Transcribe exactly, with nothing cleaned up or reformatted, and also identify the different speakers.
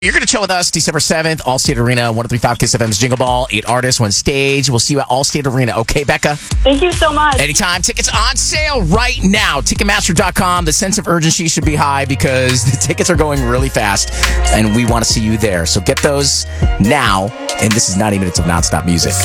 Speaker 1: You're going to chill with us December seventh, Allstate Arena, one oh three point five Kiss F M's Jingle Ball, eight artists, one stage. We'll see you at Allstate Arena. Okay, Becca?
Speaker 2: Thank you so much.
Speaker 1: Anytime. Tickets on sale right now. Ticketmaster dot com. The sense of urgency should be high because the tickets are going really fast, and we want to see you there. So get those now. And this is ninety minutes of nonstop music.